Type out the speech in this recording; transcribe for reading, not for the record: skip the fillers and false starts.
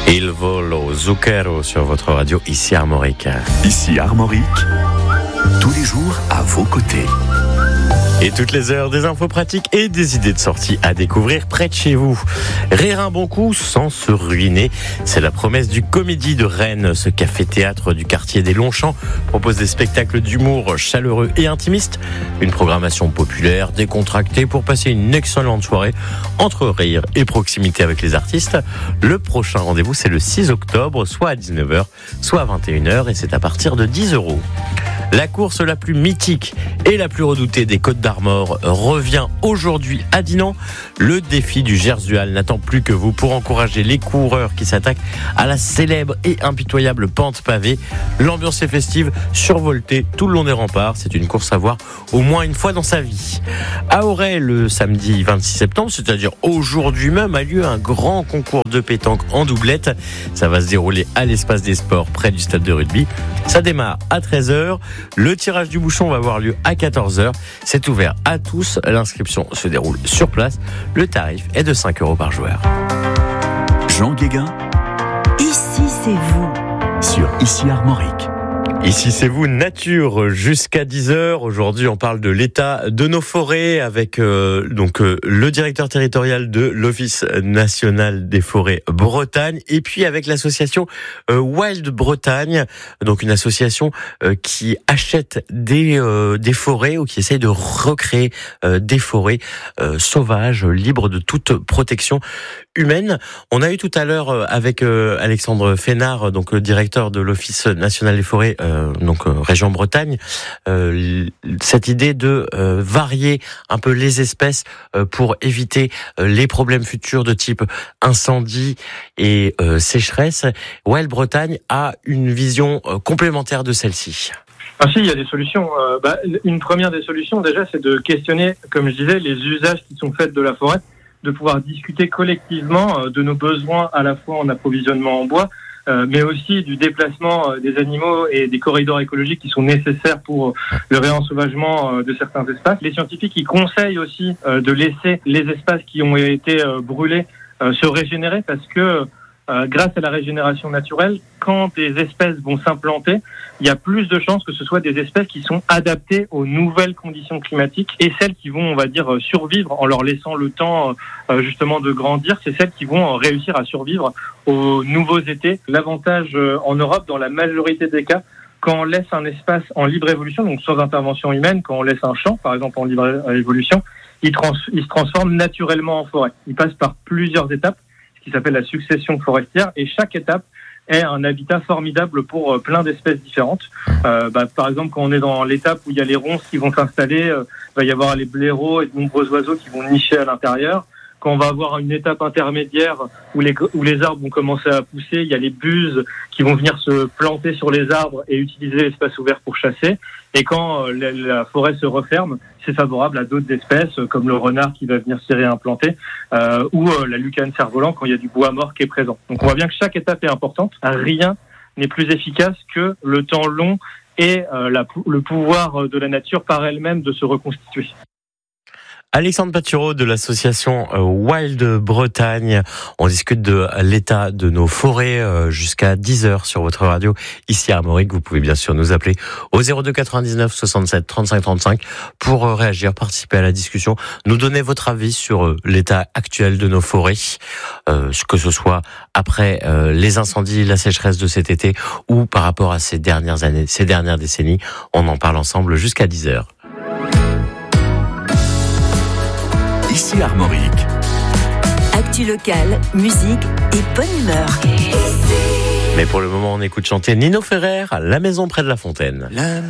Il volo zucchero sur votre radio, ici Armorique. Ici Armorique, tous les jours à vos côtés. Et toutes les heures, des infos pratiques et des idées de sortie à découvrir près de chez vous. Rire un bon coup sans se ruiner, c'est la promesse du Comédie de Rennes. Ce café-théâtre du quartier des Longchamps propose des spectacles d'humour chaleureux et intimistes. Une programmation populaire, décontractée pour passer une excellente soirée entre rire et proximité avec les artistes. Le prochain rendez-vous, c'est le 6 octobre, soit à 19h, soit à 21h, et c'est à partir de 10 €. La course la plus mythique et la plus redoutée des Côtes d'Armor revient aujourd'hui à Dinan. Le défi du Gers du Hall n'attend plus que vous pour encourager les coureurs qui s'attaquent à la célèbre et impitoyable pente pavée. L'ambiance est festive, survoltée tout le long des remparts. C'est une course à voir au moins une fois dans sa vie. À Auray, le samedi 26 septembre, c'est-à-dire aujourd'hui même, a lieu un grand concours de pétanque en doublette. Ça va se dérouler à l'espace des sports près du stade de rugby. Ça démarre à 13h. Le tirage du bouchon va avoir lieu à 14h. C'est ouvert à tous. L'inscription se déroule sur place. Le tarif est de 5 € par joueur. Jean Guéguin. Ici, c'est vous. Sur Ici Armorique. Ici, c'est vous, nature, jusqu'à 10h. Aujourd'hui, on parle de l'état de nos forêts avec le directeur territorial de l'Office national des forêts Bretagne et puis avec l'association Wild Bretagne, donc une association qui achète des forêts ou qui essaye de recréer des forêts sauvages, libres de toute protection humaine. On a eu tout à l'heure avec Alexandre Fénard, donc le directeur de l'Office national des forêts, région Bretagne, cette idée de varier un peu les espèces pour éviter les problèmes futurs de type incendie et sécheresse. Wild Bretagne a une vision complémentaire de celle-ci. Ah si, il y a des solutions. Une première des solutions, déjà, c'est de questionner, comme je disais, les usages qui sont faits de la forêt, de pouvoir discuter collectivement de nos besoins à la fois en approvisionnement en bois, mais aussi du déplacement des animaux et des corridors écologiques qui sont nécessaires pour le réensauvagement de certains espaces. Les scientifiques ils conseillent aussi de laisser les espaces qui ont été brûlés se régénérer parce que grâce à la régénération naturelle, quand des espèces vont s'implanter, il y a plus de chances que ce soit des espèces qui sont adaptées aux nouvelles conditions climatiques et celles qui vont, on va dire, survivre en leur laissant le temps justement de grandir, c'est celles qui vont réussir à survivre aux nouveaux étés. L'avantage en Europe, dans la majorité des cas, quand on laisse un espace en libre évolution, donc sans intervention humaine, quand on laisse un champ, par exemple, en libre évolution, il se transforme naturellement en forêt. Il passe par plusieurs étapes, qui s'appelle la succession forestière, et chaque étape est un habitat formidable pour plein d'espèces différentes. Par exemple, quand on est dans l'étape où il y a les ronces qui vont s'installer, il va y avoir les blaireaux et de nombreux oiseaux qui vont nicher à l'intérieur. Quand on va avoir une étape intermédiaire où les arbres vont commencer à pousser, il y a les buses qui vont venir se planter sur les arbres et utiliser l'espace ouvert pour chasser. Et quand la forêt se referme, c'est favorable à d'autres espèces comme le renard qui va venir s'y réimplanter ou la lucane cerf-volant quand il y a du bois mort qui est présent. Donc on voit bien que chaque étape est importante. Rien n'est plus efficace que le temps long et le pouvoir de la nature par elle-même de se reconstituer. Alexandre Patureau de l'association Wild Bretagne. On discute de l'état de nos forêts jusqu'à 10h sur votre radio ici à Armorique. Vous pouvez bien sûr nous appeler au 02 99 67 35 35 pour réagir, participer à la discussion, nous donner votre avis sur l'état actuel de nos forêts, que ce soit après les incendies, la sécheresse de cet été ou par rapport à ces dernières années, ces dernières décennies. On en parle ensemble jusqu'à 10h. Ici Armorique. Actu locale, musique et bonne humeur. Mais pour le moment, on écoute chanter Nino Ferrer, La maison près de la fontaine.